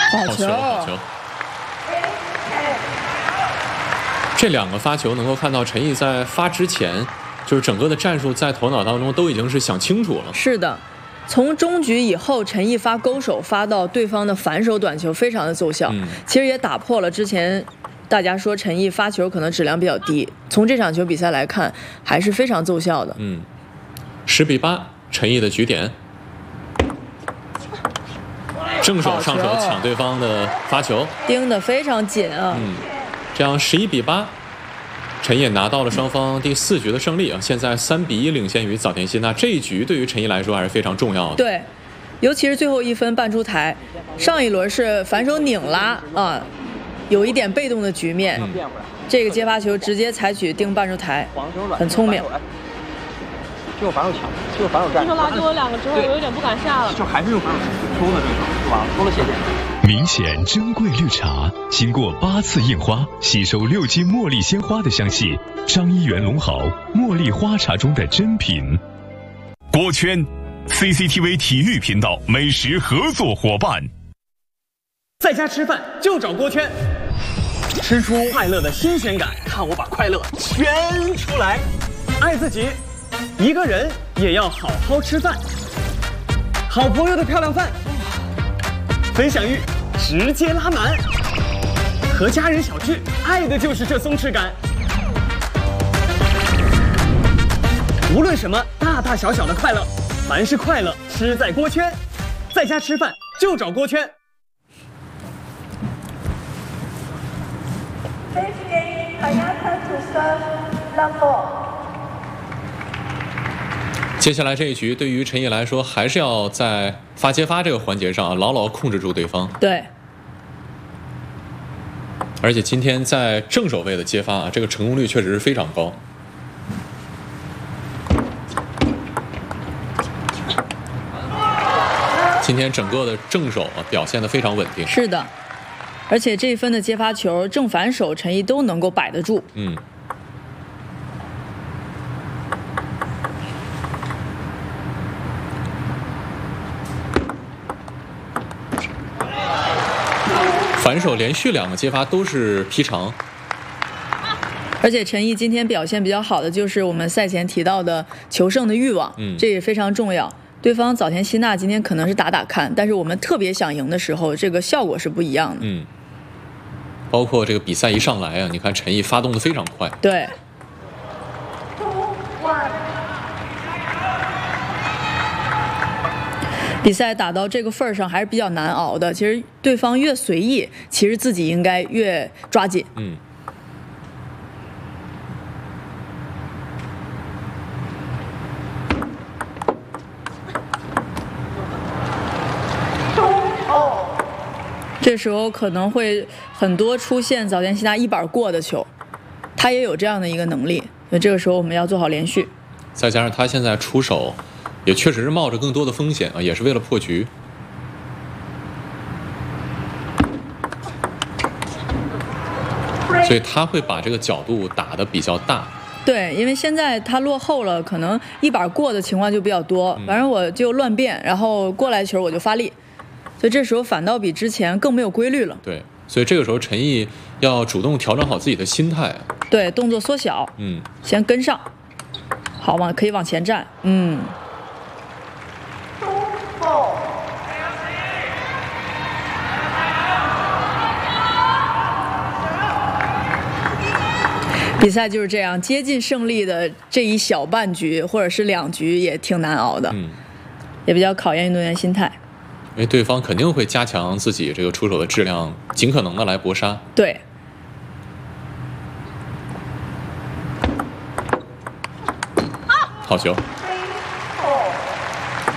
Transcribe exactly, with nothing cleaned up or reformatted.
好球，好球！这两个发球能够看到陈毅在发之前，就是整个的战术在头脑当中都已经是想清楚了。 是的，从中局以后，陈毅发勾手发到对方的反手短球，非常的奏效。嗯、其实也打破了之前大家说陈毅发球可能质量比较低，从这场球比赛来看，还是非常奏效的。 嗯，十比八，陈毅的局点。正手上手抢对方的发球， 盯得非常紧啊。 嗯，这样十一比八，陈毅拿到了双方第四局的胜利啊！现在三比一领先于早田希娜，这一局对于陈毅来说还是非常重要的。 对，尤其是最后一分半出台，上一轮是反手拧拉啊，有一点被动的局面。嗯、这个接发球直接采取盯半出台，很聪明。 就用反手抢，就用反手站。 这拉给我两个之后，我有点不敢下了。 就还是用反手抽的这个，是吧？抽了谢谢。 明显珍贵绿茶，经过八次印花，吸收六斤茉莉鲜花的香气。张一元龙豪茉莉花茶中的珍品。 锅圈 ，C C T V 体育频道美食合作伙伴。 在家吃饭就找锅圈，吃出快乐的新鲜感，看我把快乐圈出来。爱自己。一个人也要好好吃饭，好朋友的漂亮饭，分享欲直接拉满，和家人小聚，爱的就是这松弛感。无论什么大大小小的快乐，凡是快乐吃在锅圈，在家吃饭就找锅圈。 接下来这一局对于陈毅来说，还是要在发接发这个环节上啊，牢牢控制住对方。 对。 而且今天在正手位的接发啊，这个成功率确实是非常高。今天整个的正手啊表现得非常稳定。 是的，而且这一分的接发球正反手陈毅都能够摆得住。 嗯。反手连续两个接发都是劈长， 而且陈毅今天表现比较好的就是我们赛前提到的求胜的欲望，嗯，这也非常重要。对方早田希娜今天可能是打打看，但是我们特别想赢的时候，这个效果是不一样的。 嗯，包括这个比赛一上来啊，你看陈毅发动的非常快。 对。比赛打到这个份儿上还是比较难熬的。其实对方越随意，其实自己应该越抓紧。 嗯。 这时候可能会很多出现早田希娜一板过的球，他也有这样的一个能力。所以这个时候我们要做好连续。 再加上他现在出手。也确实是冒着更多的风险啊，也是为了破局。所以他会把这个角度打得比较大。 对，因为现在他落后了，可能一板过的情况就比较多。反正我就乱变，然后过来球我就发力，所以这时候反倒比之前更没有规律了。 对，所以这个时候陈毅要主动调整好自己的心态。 对，动作缩小， 嗯， 先跟上，好往可以往前站，嗯。比赛就是这样，接近胜利的这一小半局或者是两局也挺难熬的， 嗯， 也比较考验运动员心态。 因为对方肯定会加强自己这个出手的质量，尽可能的来搏杀。 对。 好球。